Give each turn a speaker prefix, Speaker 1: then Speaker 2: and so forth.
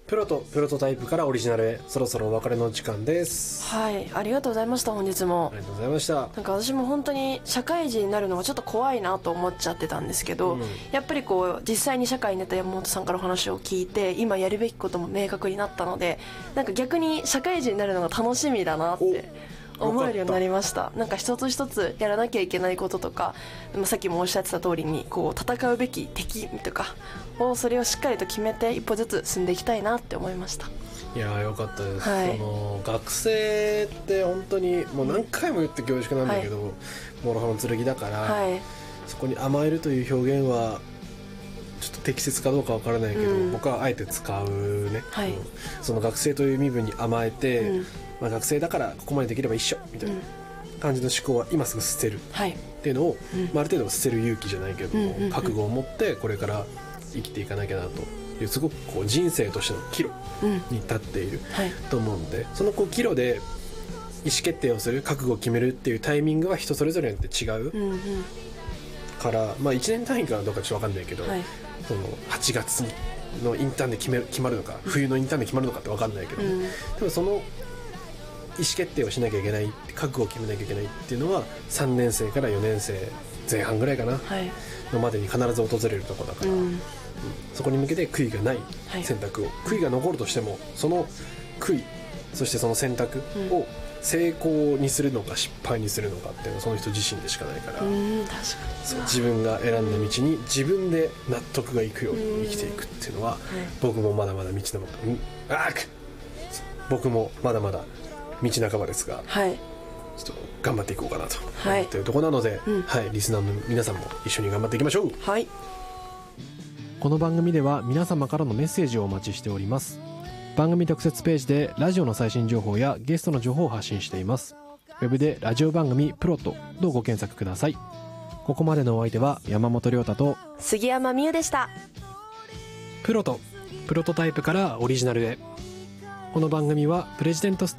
Speaker 1: プロトタイプからオリジナルへ、そろそろお別れの時間です。
Speaker 2: はい、ありがとうございました。本日も
Speaker 1: ありがとうございました。
Speaker 2: なんか私も本当に社会人になるのがちょっと怖いなと思っちゃってたんですけど、やっぱりこう実際に社会に出た山本さんからお話を聞いて、今やるべきことも明確になったので、なんか逆に社会人になるのが楽しみだなって思えるようになりました。なんか一つ一つやらなきゃいけないこととか、さっきもおっしゃってた通りにこう戦うべき敵とかそれをしっかりと決めて一歩ずつ進んでいきたいなって思いました。
Speaker 1: いやーよかったです、
Speaker 2: はい、
Speaker 1: 学生って本当にもう何回も言って恐縮なんだけど、諸刃の剣だから、はい、そこに甘えるという表現はちょっと適切かどうかわからないけど、僕はあえて使うね、はい、その学生という身分に甘えて、まあ、学生だからここまでできれば一緒みたいな感じの思考は今すぐ捨てるっていうのを、まあ、ある程度捨てる勇気じゃないけども、覚悟を持ってこれから生きていかなきゃなというすごくこう人生としての岐路に立っていると思うんで、そのこう岐路で意思決定をする、覚悟を決めるっていうタイミングは人それぞれによって違うから、まあ、1年単位かどうかちょっと分かんないけど、その8月のインターンで決まるのか、冬のインターンで決まるのかって分かんないけど、でもその意思決定をしなきゃいけない、覚悟を決めなきゃいけないっていうのは3年生から4年生前半ぐらいかな、のまでに必ず訪れるところだから、そこに向けて悔いがない選択を、悔いが残るとしてもその悔い、そしてその選択を成功にするのか失敗にするのかっていうのはその人自身でしかないから、
Speaker 2: 確かに
Speaker 1: そう自分が選んだ道に自分で納得がいくように生きていくっていうのは、僕もまだまだ道半ば、僕もまだまだ道半ばですが、ちょっと頑張っていこうかなと思っているところなので、リスナーの皆さんも一緒に頑張っていきましょう。この番組では皆様からのメッセージをお待ちしております。番組特設ページでラジオの最新情報やゲストの情報を発信しています。ウェブでラジオ番組プロトとご検索ください。ここまでのお相手は山本亮太と
Speaker 2: 杉山美優でした。
Speaker 1: プロトタイプからオリジナルへ。この番組はプレジデントス